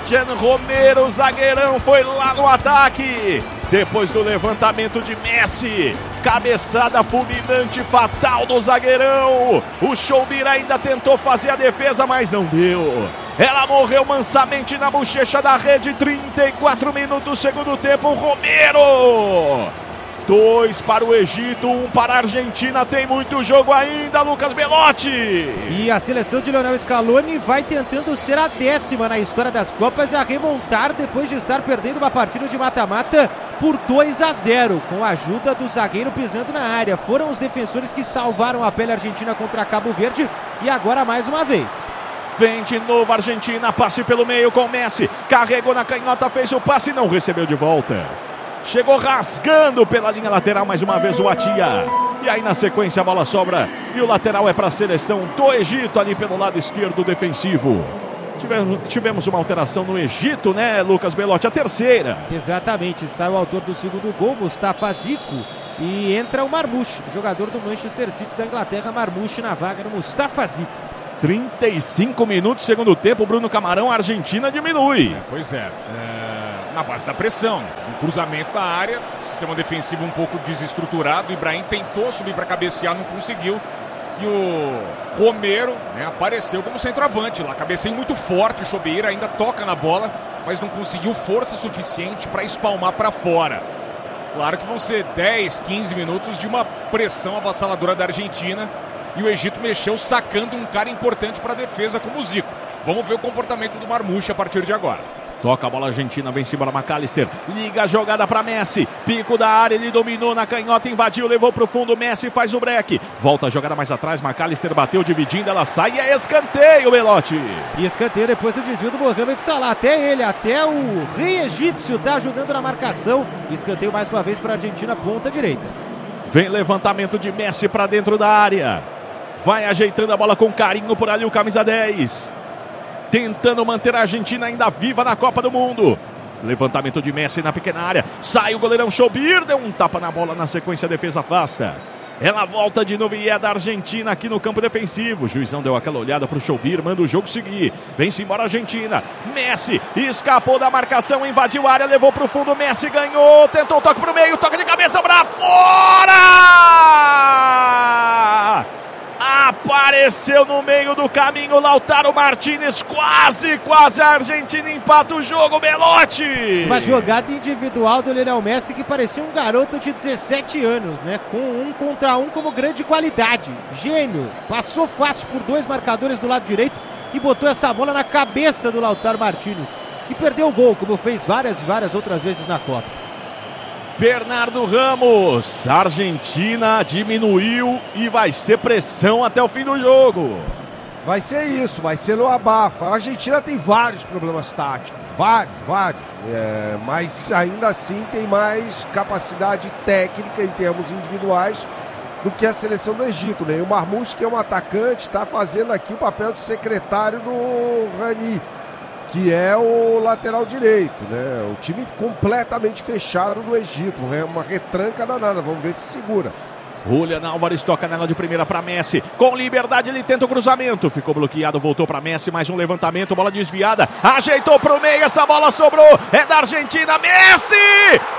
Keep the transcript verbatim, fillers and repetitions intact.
Cristian Romero, zagueirão, foi lá no ataque. Depois do levantamento de Messi, cabeçada fulminante fatal do zagueirão. O Choubir ainda tentou fazer a defesa, mas não deu. Ela morreu mansamente na bochecha da rede. trinta e quatro minutos, segundo tempo. Romero. Dois para o Egito, um para a Argentina. Tem muito jogo ainda, Lucas Belotti. E a seleção de Lionel Scaloni vai tentando ser a décima na história das Copas a remontar depois de estar perdendo uma partida de mata-mata por dois a zero, com a ajuda do zagueiro pisando na área. Foram os defensores que salvaram a pele argentina contra Cabo Verde e agora mais uma vez. Vem de novo a Argentina, passe pelo meio com Messi. Carregou na canhota, fez o passe e não recebeu de volta. Chegou rasgando pela linha lateral mais uma vez o Atia. E aí na sequência a bola sobra e o lateral é para a seleção do Egito ali pelo lado esquerdo defensivo. Tivemos, tivemos uma alteração no Egito, né, Lucas Belotti? A terceira. Exatamente, sai o autor do segundo gol, Mustafa Zico. E entra o Marmoush, jogador do Manchester City da Inglaterra. Marmoush na vaga no Mustafa Zico. trinta e cinco minutos, segundo tempo, Bruno Camarão, a Argentina diminui. É, pois é, é, na base da pressão, um cruzamento da área, sistema defensivo um pouco desestruturado. O Ibrahim tentou subir para cabecear, não conseguiu. E o Romero, né, apareceu como centroavante lá, cabeceio muito forte. O Choubir ainda toca na bola, mas não conseguiu força suficiente para espalmar para fora. Claro que vão ser dez, quinze minutos de uma pressão avassaladora da Argentina. E o Egito mexeu sacando um cara importante para a defesa como o Zico. Vamos ver o comportamento do Marmoush a partir de agora. Toca a bola argentina, vem embora McAllister. Liga a jogada para Messi. Pico da área, ele dominou na canhota, invadiu, levou para o fundo. Messi faz o break. Volta a jogada mais atrás. McAllister bateu dividindo, ela sai e é escanteio, Belotti. E escanteio depois do desvio do Mohamed Salah. Até ele, até o rei egípcio está ajudando na marcação. Escanteio mais uma vez para a Argentina, ponta direita. Vem levantamento de Messi para dentro da área. Vai ajeitando a bola com carinho por ali o camisa dez. Tentando manter a Argentina ainda viva na Copa do Mundo. Levantamento de Messi na pequena área. Sai o goleirão Choubir. Deu um tapa na bola, na sequência a defesa afasta. Ela volta de novo e é da Argentina aqui no campo defensivo. O juizão deu aquela olhada para o Choubir. Manda o jogo seguir. Vem-se embora a Argentina. Messi escapou da marcação. Invadiu a área. Levou para o fundo. Messi ganhou. Tentou o toque para o meio. Toque de cabeça para fora. Apareceu no meio do caminho Lautaro Martínez, quase, quase a Argentina empata o jogo, Belotti. Uma jogada individual do Lionel Messi que parecia um garoto de dezessete anos, né? Com um contra um como grande qualidade. Gênio, passou fácil por dois marcadores do lado direito e botou essa bola na cabeça do Lautaro Martínez. E perdeu o gol, como fez várias e várias outras vezes na Copa. Bernardo Ramos, a Argentina diminuiu e vai ser pressão até o fim do jogo. Vai ser isso, vai ser no abafa. A Argentina tem vários problemas táticos, vários, vários. É, mas ainda assim tem mais capacidade técnica em termos individuais do que a seleção do Egito, né? E o Marmoush, que é um atacante, está fazendo aqui o papel de secretário do Rani, que é o lateral direito, né? O time completamente fechado no Egito, é uma retranca danada, vamos ver se segura. Julian Álvares toca nela de primeira para Messi, com liberdade ele tenta o cruzamento, ficou bloqueado, voltou para Messi, mais um levantamento, bola desviada, ajeitou para o meio, essa bola sobrou, é da Argentina, Messi!